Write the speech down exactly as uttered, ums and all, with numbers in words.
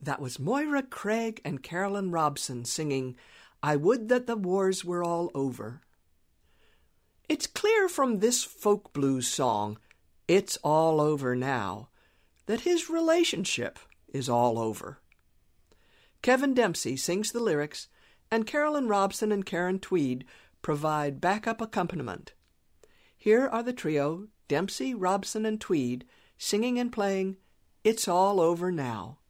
That was Moira Craig and Carolyn Robson singing I Would That the Wars Were All Over. It's clear from this folk blues song, It's All Over Now, that his relationship is all over. Kevin Dempsey sings the lyrics, and Carolyn Robson and Karen Tweed provide backup accompaniment. Here are the trio, Dempsey, Robson, and Tweed, singing and playing It's All Over Now.